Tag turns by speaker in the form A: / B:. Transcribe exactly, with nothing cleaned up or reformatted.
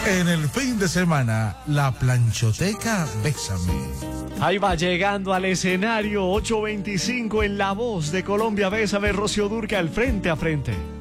A: En el fin de semana, la planchoteca Bésame.
B: Ahí va llegando al escenario ocho veinticinco en La Voz de Colombia. Bésame, Rocío Dúrcal, frente a frente.